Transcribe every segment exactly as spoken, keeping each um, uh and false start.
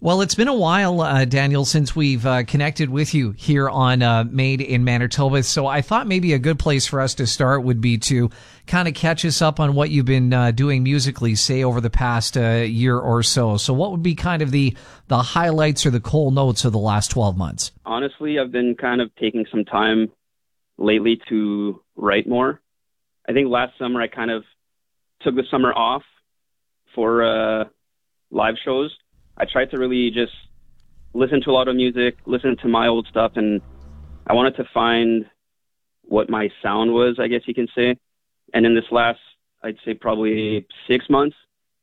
Well, it's been a while, uh, Daniel, since we've uh, connected with you here on uh, Made in Manitoba. So I thought maybe a good place for us to start would be to kind of catch us up on what you've been uh, doing musically, say, over the past uh, year or so. So what would be kind of the, the highlights or the cold notes of the last twelve months? Honestly, I've been kind of taking some time lately to write more. I think last summer I kind of took the summer off for uh, live shows. I tried to really just listen to a lot of music, listen to my old stuff, and I wanted to find what my sound was, I guess you can say. And in this last, I'd say probably six months,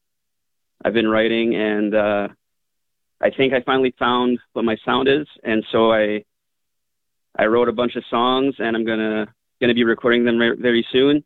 I've been writing, and uh, I think I finally found what my sound is. And so I I wrote a bunch of songs, and I'm gonna gonna be recording them re- very soon.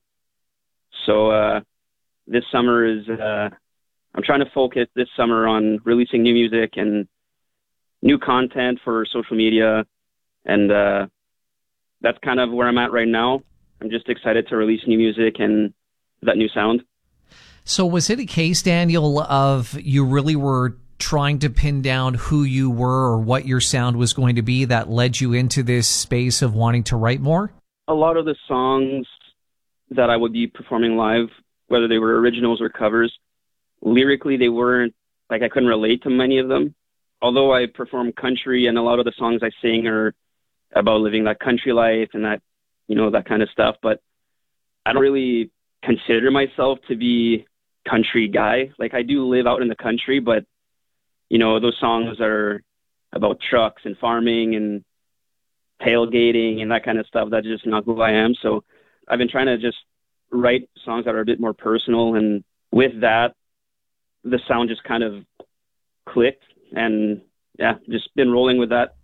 So uh, this summer is. Uh, I'm trying to focus this summer on releasing new music and new content for social media. And uh, that's kind of where I'm at right now. I'm just excited to release new music and that new sound. So was it a case, Daniel, of you really were trying to pin down who you were or what your sound was going to be that led you into this space of wanting to write more? A lot of the songs that I would be performing live, whether they were originals or covers, lyrically, they weren't, like, I couldn't relate to many of them. Although I perform country and a lot of the songs I sing are about living that country life and that, you know, that kind of stuff. But I don't really consider myself to be country guy. Like, I do live out in the country, but, you know, those songs are about trucks and farming and tailgating and that kind of stuff. That's just not who I am. So I've been trying to just write songs that are a bit more personal. And with that, the sound just kind of clicked, and yeah, just been rolling with that.